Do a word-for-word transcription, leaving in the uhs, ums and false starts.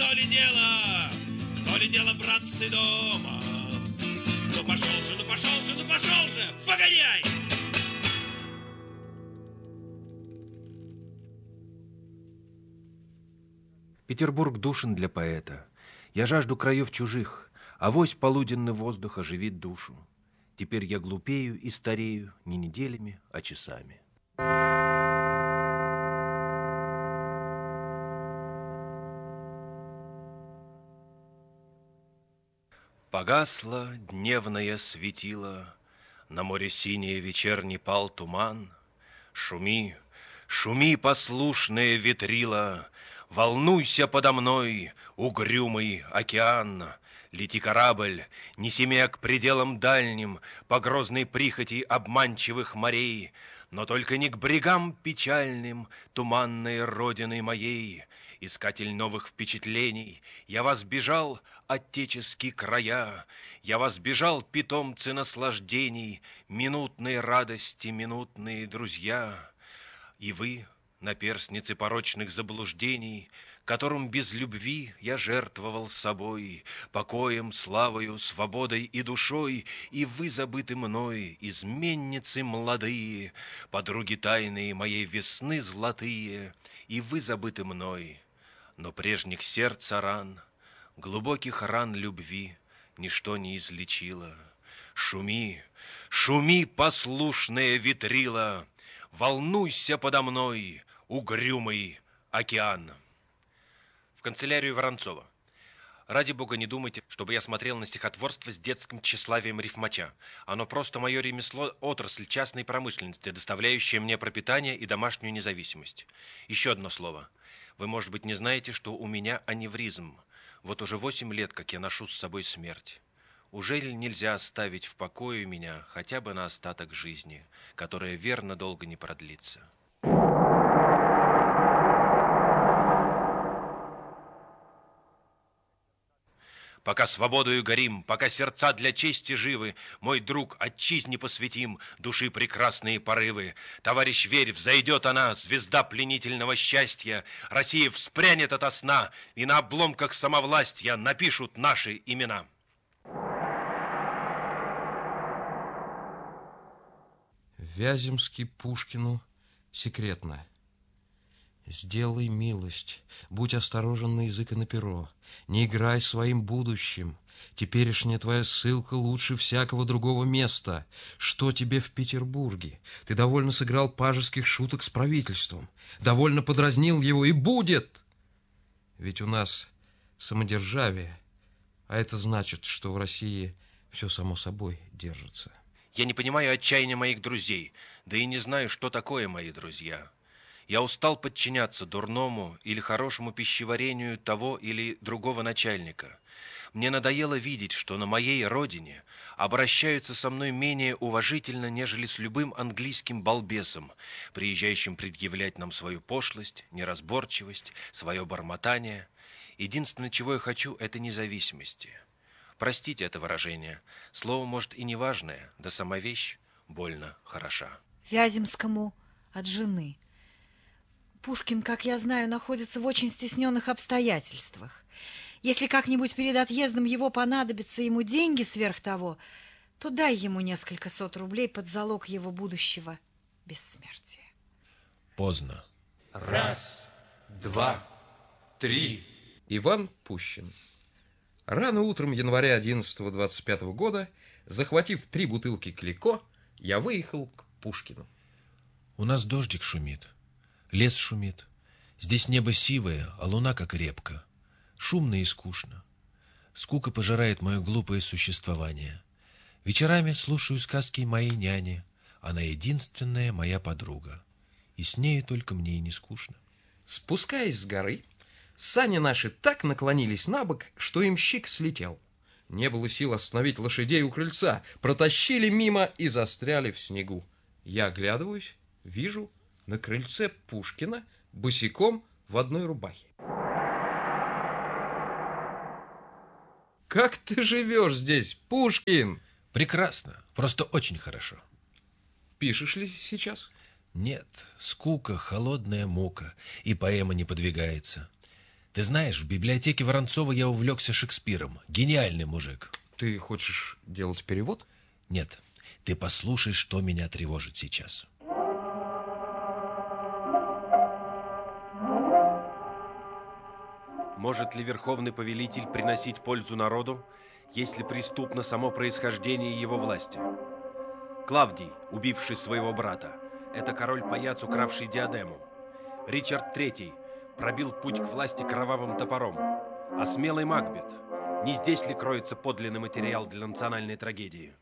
то ли дело, то ли дело, братцы, дома. Ну пошел же, ну пошел же, ну пошел же, погоняй! Петербург душен для поэта. Я жажду краев чужих, авось полуденный воздух оживит душу. Теперь я глупею и старею не неделями, а часами. Погасло дневное светило, на море синее вечерний пал туман. Шуми, шуми, послушное ветрило, волнуйся подо мной, угрюмый океан. Лети, корабль, неси меня к пределам дальним, по грозной прихоти обманчивых морей, но только не к брегам печальным, туманной родины моей. Искатель новых впечатлений, я вас бежал, отеческие края, я вас бежал, питомцы наслаждений, минутной радости, минутные друзья. И вы, наперстницы порочных заблуждений, которым без любви я жертвовал собой, покоем, славою, свободой и душой, и вы забыты мной, изменницы молодые, подруги тайные моей весны золотые, и вы забыты мной. Но прежних сердца ран, глубоких ран любви ничто не излечило. Шуми, шуми, послушное ветрило, волнуйся подо мной, угрюмый океан. В канцелярию Воронцова. Ради бога, не думайте, чтобы я смотрел на стихотворство с детским тщеславием рифмача. Оно просто мое ремесло, отрасль частной промышленности, доставляющая мне пропитание и домашнюю независимость. Еще одно слово. Вы, может быть, не знаете, что у меня аневризм. Вот уже восемь лет, как я ношу с собой смерть. Ужели нельзя оставить в покое меня хотя бы на остаток жизни, которая верно долго не продлится? Пока свободою горим, пока сердца для чести живы, мой друг, отчизне посвятим души прекрасные порывы. Товарищ, верь, взойдет она, звезда пленительного счастья. Россия вспрянет ото сна, и на обломках самовластья напишут наши имена. Вяземский Пушкину секретно. Сделай милость, будь осторожен на язык и на перо, не играй своим будущим. Теперешняя твоя ссылка лучше всякого другого места. Что тебе в Петербурге? Ты довольно сыграл пажеских шуток с правительством, довольно подразнил его, и будет. Ведь у нас самодержавие, а это значит, что в России все само собой держится. Я не понимаю отчаяния моих друзей, да и не знаю, что такое мои друзья. Я устал подчиняться дурному или хорошему пищеварению того или другого начальника. Мне надоело видеть, что на моей родине обращаются со мной менее уважительно, нежели с любым английским балбесом, приезжающим предъявлять нам свою пошлость, неразборчивость, свое бормотание. Единственное, чего я хочу, это независимости. Простите это выражение. Слово, может, и неважное, да сама вещь больно хороша. Вяземскому от жены. Пушкин, как я знаю, находится в очень стесненных обстоятельствах. Если как-нибудь перед отъездом его понадобятся ему деньги сверх того, то дай ему несколько сот рублей под залог его будущего бессмертия. Поздно. Раз, два, три. Иван Пущин. Рано утром января одиннадцатого двадцать пятого года, захватив три бутылки Клико, я выехал к Пушкину. У нас дождик шумит. Лес шумит. Здесь небо сивое, а луна как репка. Шумно и скучно. Скука пожирает мое глупое существование. Вечерами слушаю сказки моей няни. Она единственная моя подруга. И с нею только мне и не скучно. Спускаясь с горы, сани наши так наклонились на бок, что имщик слетел. Не было сил остановить лошадей у крыльца. Протащили мимо и застряли в снегу. Я оглядываюсь, вижу на крыльце Пушкина босиком в одной рубахе. Как ты живешь здесь, Пушкин? Прекрасно, просто очень хорошо. Пишешь ли сейчас? Нет, скука, холодная мука, и поэма не подвигается. Ты знаешь, в библиотеке Воронцова я увлекся Шекспиром. Гениальный мужик. Ты хочешь делать перевод? Нет, ты послушай, что меня тревожит сейчас. Может ли верховный повелитель приносить пользу народу, если преступно само происхождение его власти? Клавдий, убивший своего брата, это король-паяц, укравший диадему. Ричард Третий пробил путь к власти кровавым топором. А смелый Макбет, не здесь ли кроется подлинный материал для национальной трагедии?